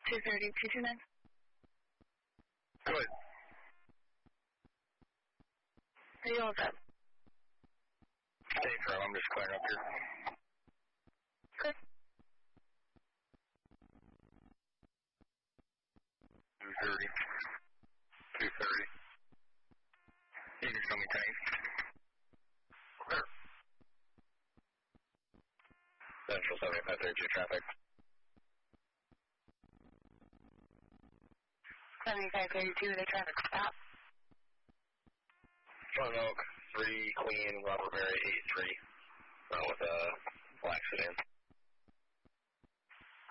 230, 229. Go ahead. Are you all set? Stay firm, I'm just clearing up here. Good. 230. 230. You can show me tanks. Sure. Central 7532 traffic. 7532, the traffic stop. John Oak, 3 Queen, Robert Mary, 83. With a black sedan.